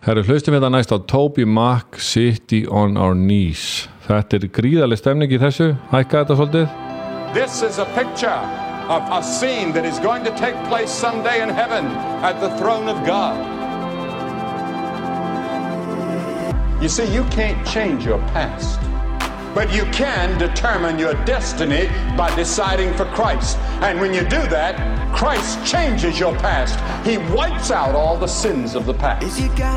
Herru, hlustum þetta næst á Toby Mac, City on Our Knees. Þetta gríðarleg stemning í þessu. Hækka þetta svolítið. This is a picture of a scene that is going to take place someday in heaven at the throne of God. You see, you can't change your past, but you can determine your destiny by deciding for Christ. And when you do that, Christ changes your past. He wipes out all the sins of the past.